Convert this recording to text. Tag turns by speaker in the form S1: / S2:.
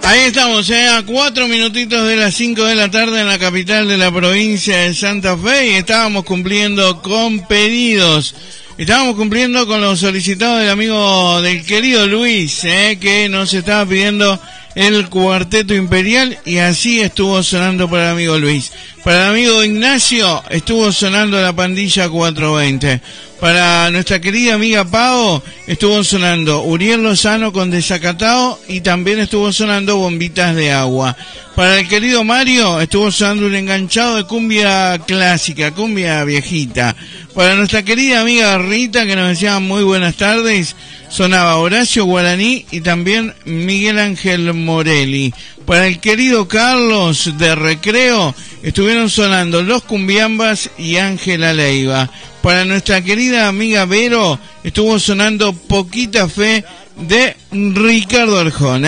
S1: Ahí estamos, a 4 minutitos de las 5 de la tarde en la capital de la provincia de Santa Fe, y estábamos cumpliendo con pedidos. Estábamos cumpliendo con los solicitados del amigo del querido Luis, que nos estaba pidiendo el Cuarteto Imperial, y así estuvo sonando para el amigo Luis. Para el amigo Ignacio estuvo sonando La Pandilla 420. Para nuestra querida amiga Pau estuvo sonando Uriel Lozano con Desacatado, y también estuvo sonando Bombitas de Agua. Para el querido Mario estuvo sonando un enganchado de cumbia clásica, cumbia viejita. Para nuestra querida amiga Rita, que nos decía muy buenas tardes, sonaba Horacio Guaraní y también Miguel Ángel Morelli. Para el querido Carlos de Recreo estuvieron sonando Los Cumbiambas y Ángela Leiva. Para nuestra querida amiga Vero estuvo sonando Poquita Fe de Ricardo Arjona.